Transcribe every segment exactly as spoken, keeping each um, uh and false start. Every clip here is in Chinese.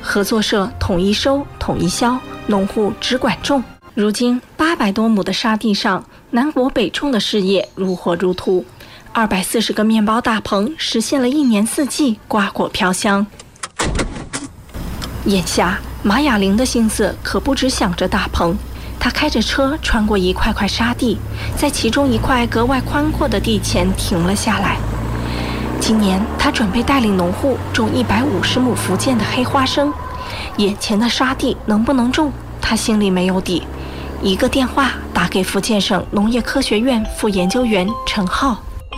合作社统一收、统一销，农户只管种。如今八百多亩的沙地上，南国北种的事业如火如荼，二百四十个面包大棚实现了一年四季瓜果飘香。眼下马雅玲的心思可不只想着大棚，她开着车穿过一块块沙地，在其中一块格外宽阔的地前停了下来。今年她准备带领农户种一百五十亩福建的黑花生，眼前的沙地能不能种，她心里没有底。一个电话打给福建省农业科学院副研究员陈浩。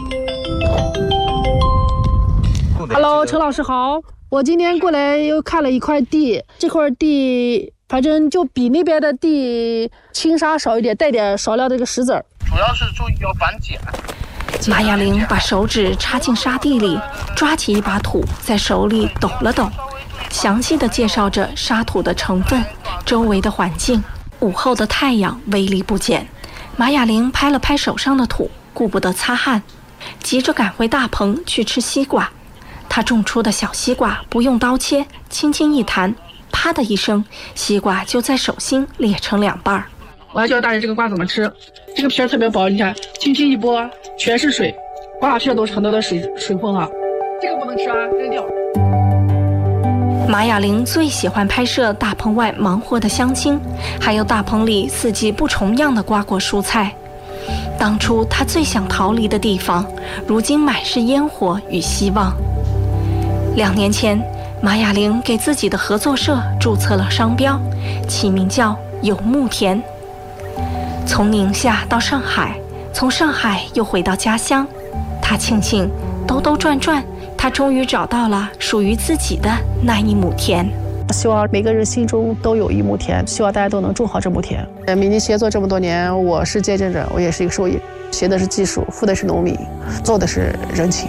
Hello， 陈老师好，我今天过来又看了一块地，这块地反正就比那边的地轻沙少一点，带点少量的这个石子儿。 主要是注意要反碱。 马雅玲把手指插进沙地里，抓起一把土，在手里抖了抖，详细地介绍着沙土的成分、周围的环境。午后的太阳威力不减，马雅玲拍了拍手上的土，顾不得擦汗，急着赶回大棚去吃西瓜。她种出的小西瓜不用刀切，轻轻一弹，啪的一声，西瓜就在手心裂成两半。 我要教大人这个瓜怎么吃，这个皮儿特别薄，你看，轻轻一拨，全是水，瓜皮都是很多的水水分啊，这个不能吃啊，扔掉。 马雅玲最喜欢拍摄大棚外忙活的乡亲，还有大棚里四季不重样的瓜果蔬菜。当初她最想逃离的地方，如今满是烟火与希望。两年前，马雅玲给自己的合作社注册了商标，起名叫有牧田。从宁夏到上海，从上海又回到家乡，她庆幸兜兜转转，她终于找到了属于自己的那一亩田。 希望每个人心中都有一亩田，希望大家都能种好这亩田。米泥协作这么多年，我是见证者，我也是一个受益，学的是技术，付的是农民，做的是人情。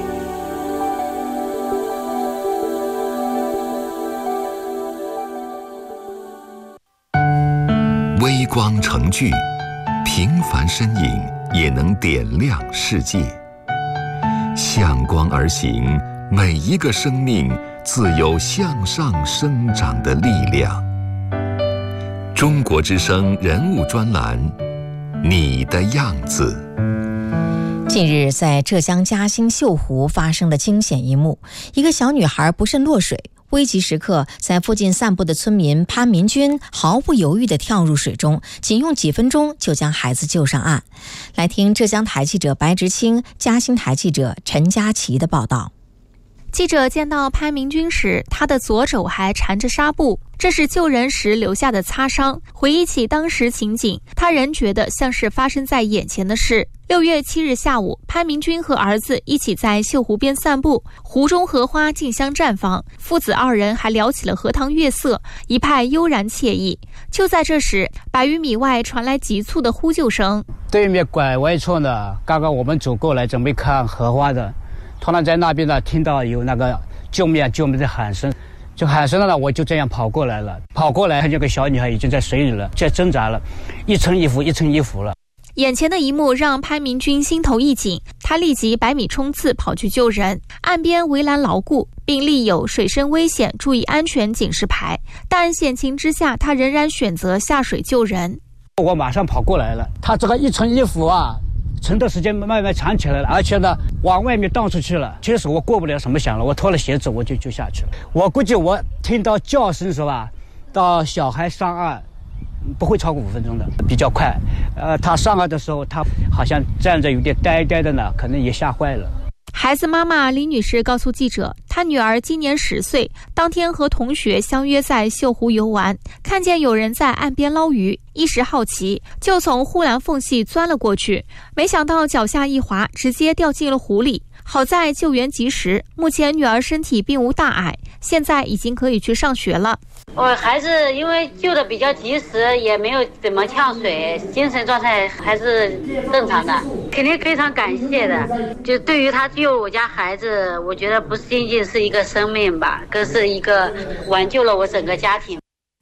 微光成炬，平凡身影也能点亮世界。向光而行，每一个生命自有向上生长的力量。中国之声人物专栏，你的样子。 近日，在浙江嘉兴秀湖发生了惊险一幕，一个小女孩不慎落水。危急时刻，在附近散步的村民潘明军毫不犹豫地跳入水中，仅用几分钟就将孩子救上岸。来听浙江台记者白直清、嘉兴台记者陈佳琪的报道。 记者见到潘明军时，他的左肘还缠着纱布，这是救人时留下的擦伤。回忆起当时情景，他仍觉得像是发生在眼前的事。六月七日下午，潘明军和儿子一起在秀湖边散步，湖中荷花竞相绽放，父子二人还聊起了荷塘月色，一派悠然惬意。就在这时，百余米外传来急促的呼救声。 对面拐弯处呢，刚刚我们走过来准备看荷花的，突然在那边呢听到有那个救命救命的喊声，就喊声了呢，我就这样跑过来了。跑过来看见个小女孩已经在水里了，在挣扎了，一层衣服一层衣服了。 眼前的一幕让潘明军心头一紧，他立即百米冲刺跑去救人。岸边围栏牢固，并立有水深危险注意安全警示牌，但险情之下他仍然选择下水救人。 我马上跑过来了，他这个一层衣服啊撑的时间慢慢长起来了，而且呢往外面荡出去了。其实我过不了什么险了，我脱了鞋子我就就下去了。我估计我听到叫声是吧，到小孩上岸不会超过五分钟的，比较快。呃，他上岸的时候，他好像站着有点呆呆的呢，可能也吓坏了。 孩子妈妈李女士告诉记者，她女儿今年十岁，当天和同学相约在秀湖游玩，看见有人在岸边捞鱼，一时好奇，就从护栏缝隙钻了过去，没想到脚下一滑，直接掉进了湖里。好在救援及时，目前女儿身体并无大碍，现在已经可以去上学了。 我孩子因为救的比较及时，也没有怎么呛水，精神状态还是正常的，肯定非常感谢的。就对于他救我家孩子，我觉得不仅仅是一个生命吧，更是一个挽救了我整个家庭。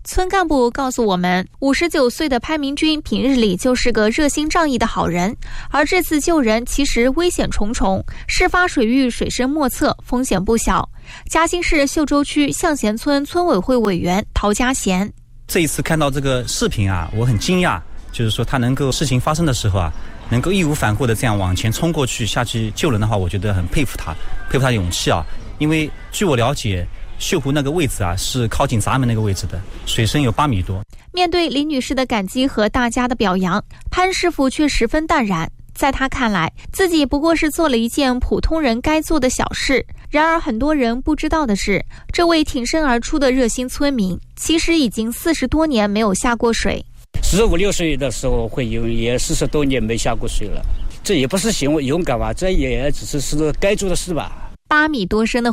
村干部告诉我们，五十九岁的潘明军平日里就是个热心仗义的好人，而这次救人其实危险重重，事发水域水深莫测，风险不小。嘉兴市秀洲区向贤村村委会委员陶家贤， 这一次看到这个视频啊，我很惊讶，就是说他能够事情发生的时候啊，能够义无反顾的这样往前冲过去下去救人的话，我觉得很佩服他，佩服他的勇气啊。因为据我了解，秀湖那个位置啊，是靠近闸门那个位置的，水深有八米多。 面对李女士的感激和大家的表扬，潘师傅却十分淡然。在他看来，自己不过是做了一件普通人该做的小事。然而很多人不知道的是，这位挺身而出的热心村民，其实已经四十多年没有下过水。 十五六岁的时候会游，也四十多年没下过水了。这也不是行为勇敢吧，这也只是是该做的事吧。 八米多深的